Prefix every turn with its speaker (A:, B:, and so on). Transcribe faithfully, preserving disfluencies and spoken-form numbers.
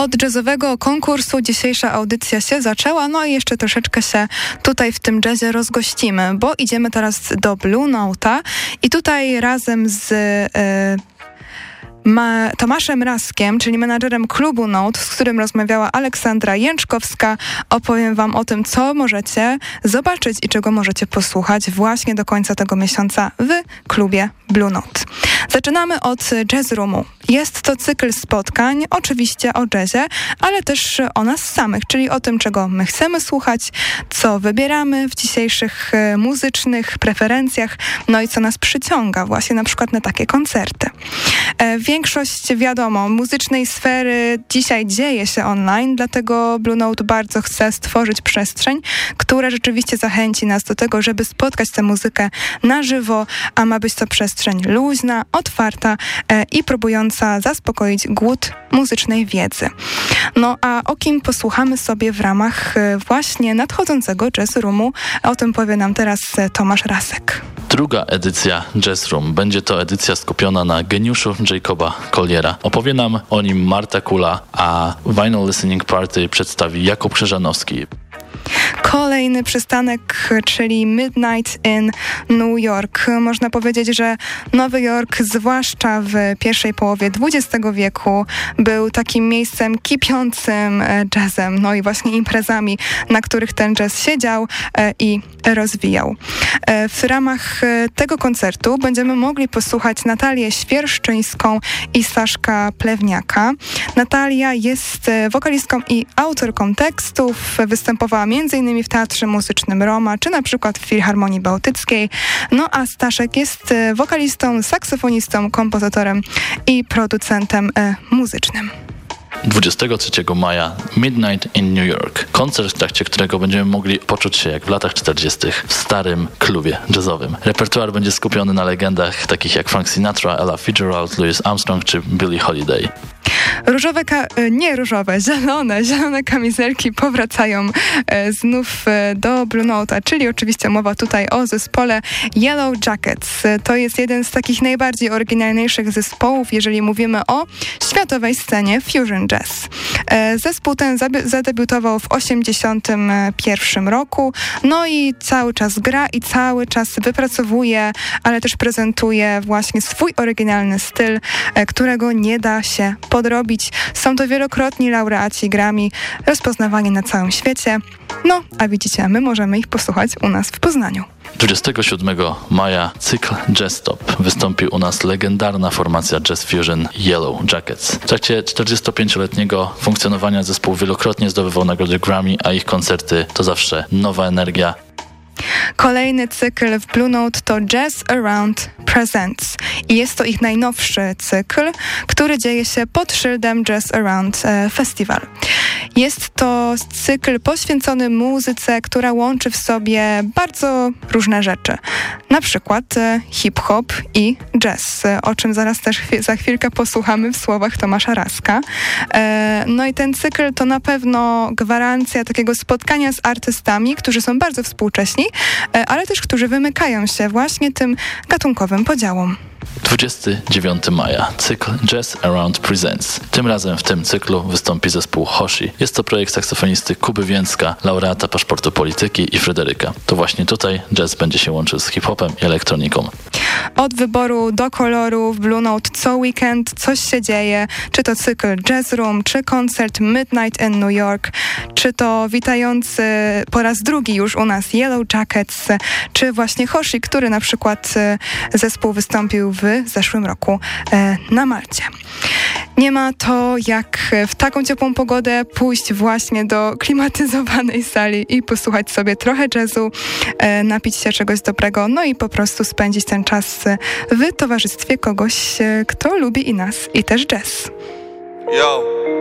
A: Od jazzowego konkursu dzisiejsza audycja się zaczęła, no i jeszcze troszeczkę się tutaj w tym jazzie rozgościmy, bo idziemy teraz do Blue Note'a i tutaj razem z Yy, Ma Tomaszem Raskiem, czyli menadżerem klubu Note, z którym rozmawiała Aleksandra Jęczkowska, opowiem wam o tym, co możecie zobaczyć i czego możecie posłuchać właśnie do końca tego miesiąca w klubie Blue Note. Zaczynamy od Jazz Roomu. Jest to cykl spotkań, oczywiście o jazzie, ale też o nas samych, czyli o tym, czego my chcemy słuchać, co wybieramy w dzisiejszych muzycznych preferencjach, no i co nas przyciąga właśnie na przykład na takie koncerty. Większość, wiadomo, muzycznej sfery dzisiaj dzieje się online, dlatego Blue Note bardzo chce stworzyć przestrzeń, która rzeczywiście zachęci nas do tego, żeby spotkać tę muzykę na żywo, a ma być to przestrzeń luźna, otwarta e, i próbująca zaspokoić głód muzycznej wiedzy. No a o kim posłuchamy sobie w ramach e, właśnie nadchodzącego Jazz Roomu? O tym powie nam teraz e, Tomasz Rasek.
B: Druga edycja Jazz Room. Będzie to edycja skupiona na geniuszu Jacoba Colliera. Opowie nam o nim Marta Kula, a Vinyl Listening Party przedstawi Jakub Krzyżanowski.
A: Kolejny przystanek, czyli Midnight in New York. Można powiedzieć, że Nowy Jork, zwłaszcza w pierwszej połowie dwudziestego wieku, był takim miejscem kipiącym jazzem, no i właśnie imprezami, na których ten jazz siedział i rozwijał. W ramach tego koncertu będziemy mogli posłuchać Natalię Świerszczyńską i Staszka Plewniaka. Natalia jest wokalistką i autorką tekstów, występowała między innymi w Teatrze Muzycznym Roma, czy na przykład w Filharmonii Bałtyckiej. No a Staszek jest wokalistą, saksofonistą, kompozytorem i producentem e, muzycznym.
B: dwudziestego trzeciego maja Midnight in New York. Koncert, w trakcie którego będziemy mogli poczuć się jak w latach czterdziestych w starym klubie jazzowym. Repertuar będzie skupiony na legendach takich jak Frank Sinatra, Ella Fitzgerald, Louis Armstrong czy Billie Holiday.
A: Różowe, ka- nie różowe, zielone, zielone kamizelki powracają e, znów e, do Blue Note'a, czyli oczywiście mowa tutaj o zespole Yellow Jackets. To jest jeden z takich najbardziej oryginalniejszych zespołów, jeżeli mówimy o światowej scenie fusion jazz. E, zespół ten zabi- zadebiutował w osiemdziesiątym pierwszym roku, no i cały czas gra i cały czas wypracowuje, ale też prezentuje właśnie swój oryginalny styl, e, którego nie da się podrobić. Są to wielokrotni laureaci Grammy, rozpoznawani na całym świecie. No, a widzicie, my możemy ich posłuchać u nas w Poznaniu.
B: dwudziestego siódmego maja cykl Jazz Stop. Wystąpi u nas legendarna formacja Jazz Fusion Yellow Jackets. W trakcie czterdziestopięcioletniego funkcjonowania zespół wielokrotnie zdobywał nagrody Grammy, a ich koncerty to zawsze nowa energia.
A: Kolejny cykl w Blue Note to Jazz Around Presents i jest to ich najnowszy cykl, który dzieje się pod szyldem Jazz Around e, Festival. Jest to cykl poświęcony muzyce, która łączy w sobie bardzo różne rzeczy. Na przykład e, hip-hop i jazz, o czym zaraz też chwi- za chwilkę posłuchamy w słowach Tomasza Raska. E, no i ten cykl to na pewno gwarancja takiego spotkania z artystami, którzy są bardzo współcześni, e, ale też którzy wymykają się właśnie tym gatunkowym podziałom.
B: dwudziestego dziewiątego maja cykl Jazz Around Presents. Tym razem w tym cyklu wystąpi zespół Hoshi. Jest to projekt saksofonisty Kuby Więcka, laureata Paszportu Polityki i Fryderyka. To właśnie tutaj jazz będzie się łączył z hip-hopem i elektroniką.
A: Od wyboru do koloru w Blue Note co weekend coś się dzieje, czy to cykl Jazz Room, czy koncert Midnight in New York, czy to witający po raz drugi już u nas Yellow Jackets, czy właśnie Hoshi, który na przykład zespół wystąpił w zeszłym roku e, na Malcie. Nie ma to jak w taką ciepłą pogodę pójść właśnie do klimatyzowanej sali i posłuchać sobie trochę jazzu, e, napić się czegoś dobrego, no i po prostu spędzić ten czas w towarzystwie kogoś, e, kto lubi i nas, i też jazz.
C: Yo.